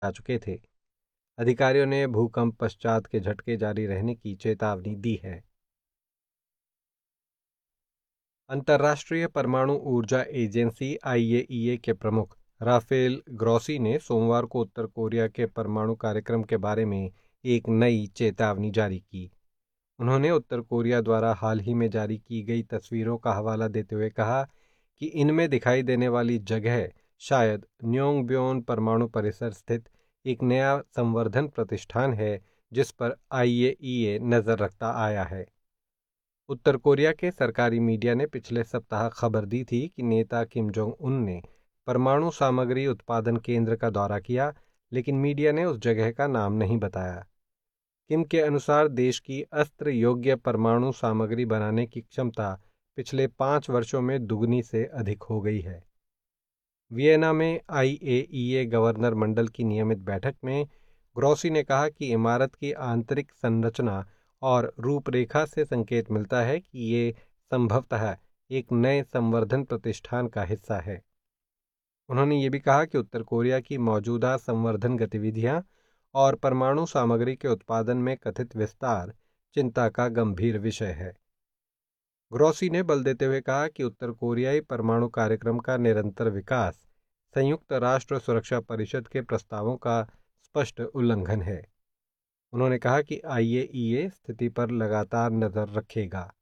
आ चुके थे। अधिकारियों ने भूकंप पश्चात के झटके जारी रहने की चेतावनी दी है। अंतर्राष्ट्रीय परमाणु ऊर्जा एजेंसी आईएईए के प्रमुख राफेल ग्रॉसी ने सोमवार को उत्तर कोरिया के परमाणु कार्यक्रम के बारे में एक नई चेतावनी जारी की। उन्होंने उत्तर कोरिया द्वारा हाल ही में जारी की गई तस्वीरों का हवाला देते हुए कहा कि इनमें दिखाई देने वाली जगह शायद न्योंगब्योन परमाणु परिसर स्थित एक नया संवर्धन प्रतिष्ठान है जिस पर आईएईए नजर रखता आया है। उत्तर कोरिया के सरकारी मीडिया ने पिछले सप्ताह खबर दी थी कि नेता किम जोंग उन ने परमाणु सामग्री उत्पादन केंद्र का दौरा किया, लेकिन मीडिया ने उस जगह का नाम नहीं बताया। किम के अनुसार देश की अस्त्र योग्य परमाणु सामग्री बनाने की क्षमता पिछले 5 वर्षों में दुगनी से अधिक हो गई है। वियना में आईएईए गवर्नर मंडल की नियमित बैठक में ग्रॉसी ने कहा कि इमारत की आंतरिक संरचना और रूपरेखा से संकेत मिलता है कि ये संभवतः एक नए संवर्धन प्रतिष्ठान का हिस्सा है। उन्होंने ये भी कहा कि उत्तर कोरिया की मौजूदा संवर्धन गतिविधियां और परमाणु सामग्री के उत्पादन में कथित विस्तार चिंता का गंभीर विषय है। ग्रॉसी ने बल देते हुए कहा कि उत्तर कोरियाई परमाणु कार्यक्रम का निरंतर विकास संयुक्त राष्ट्र सुरक्षा परिषद के प्रस्तावों का स्पष्ट उल्लंघन है। उन्होंने कहा कि आईएईए स्थिति पर लगातार नजर रखेगा।